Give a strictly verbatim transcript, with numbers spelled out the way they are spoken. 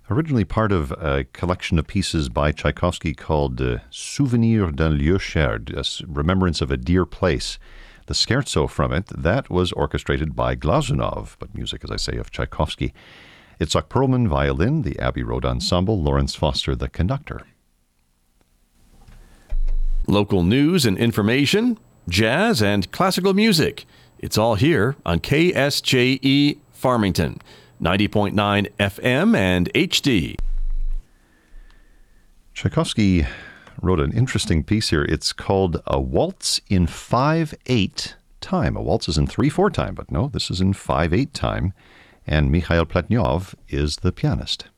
Originally part of a collection of pieces by Tchaikovsky called uh, Souvenir d'un lieu cher, a remembrance of a dear place. The scherzo from it, that was orchestrated by Glazunov, but music, as I say, of Tchaikovsky. Itzhak Perlman, violin, the Abbey Road Ensemble, Lawrence Foster, the conductor. Local news and information, jazz and classical music. It's all here on K S J E Farmington, ninety point nine F M and H D. Tchaikovsky wrote an interesting piece here. It's called A Waltz in five eight time. A waltz is in three four time, but no, this is in five eight time. And Mikhail Pletnyov is the pianist.